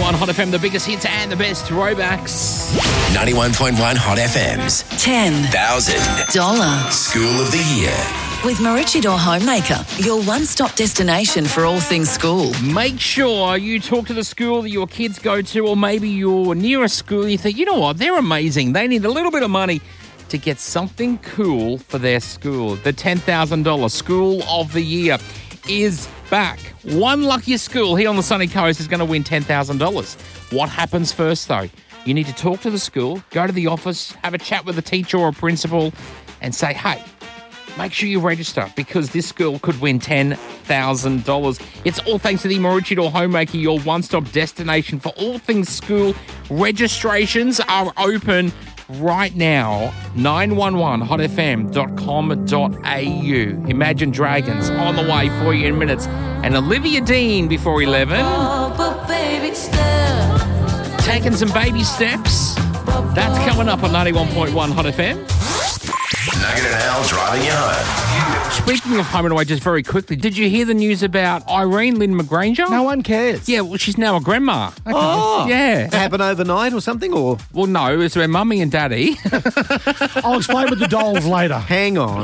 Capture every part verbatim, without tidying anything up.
one Hot F M, the biggest hits and the best throwbacks. ninety-one point one Hot F M's ten thousand dollar School of the Year. With Maroochydore Homemaker, your one-stop destination for all things school. Make sure you talk to the school that your kids go to, or maybe you're near a school and you think, you know what, they're amazing. They need a little bit of money to get something cool for their school. The ten thousand dollars School of the Year is back. One lucky school here on the sunny coast is going to win ten thousand dollars. What happens first, though? You need to talk to the school, go to the office, have a chat with a teacher or a principal and say, hey, make sure you register because this school could win ten thousand dollars. It's all thanks to the Maroochydore Homemaker, your one-stop destination for all things school. Registrations are open right now. nine one one hot f m dot com dot a u. Imagine Dragons on the way for you in minutes. And Olivia Dean before eleven. Oh, but baby, still. Taking some baby steps. That's coming up on ninety-one point one Hot F M. Nugget and Al driving you home. Speaking of home and away, just very quickly, did you hear the news about Irene Lynn McGranger? No one cares. Yeah, well, she's now a grandma. Okay. Oh. Yeah. It happened overnight or something, or? Well, no, it's her mummy and daddy. I'll explain with the dolls later. Hang on.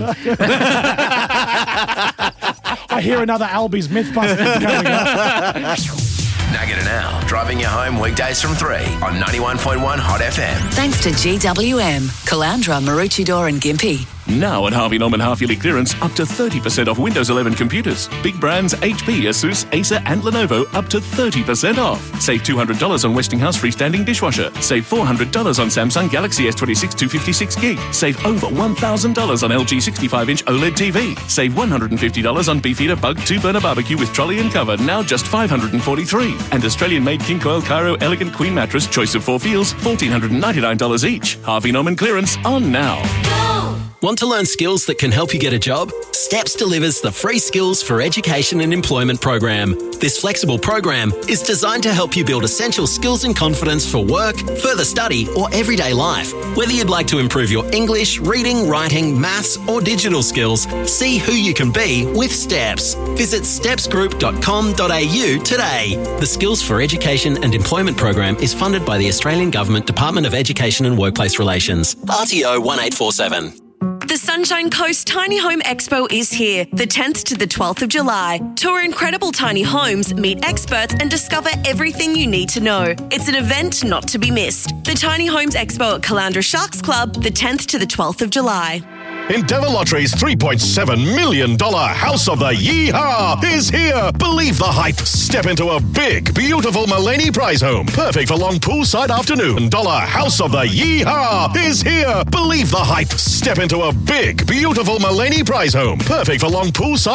I hear another Albies Mythbusters going up. Nugget and Al driving you home weekdays from three on ninety-one point one Hot F M. Thanks to G W M, Calandra, Maroochydore and Gympie. Now at Harvey Norman half-yearly clearance, up to thirty percent off Windows eleven computers. Big brands H P, Asus, Acer and Lenovo up to thirty percent off. Save two hundred dollars on Westinghouse freestanding dishwasher. Save four hundred dollars on Samsung Galaxy S twenty-six two fifty-six gig. Save over one thousand dollars on L G sixty-five inch OLED T V. Save one hundred fifty dollars on Beefeater Bug two burner barbecue with trolley and cover, now just five hundred forty-three dollars. And Australian-made King Coil Cairo Elegant Queen Mattress, choice of four feels, one thousand four hundred ninety-nine dollars each. Harvey Norman clearance on now. Want to learn skills that can help you get a job? STEPS delivers the free Skills for Education and Employment program. This flexible program is designed to help you build essential skills and confidence for work, further study, or everyday life. Whether you'd like to improve your English, reading, writing, maths, or digital skills, see who you can be with STEPS. Visit steps group dot com dot a u today. The Skills for Education and Employment program is funded by the Australian Government Department of Education and Workplace Relations. R T O one eight four seven. The Sunshine Coast Tiny Home Expo is here, the tenth to the twelfth of July. Tour incredible tiny homes, meet experts and discover everything you need to know. It's an event not to be missed. The Tiny Homes Expo at Calandra Sharks Club, the tenth to the twelfth of July. Endeavour Lottery's three point seven million dollars House of the Yeehaw is here. Believe the hype. Step into a big, beautiful Mullaney prize home. Perfect for long poolside afternoon. Dollar House of the Yeehaw is here. Believe the hype. Step into a big, beautiful Mullaney prize home. Perfect for long poolside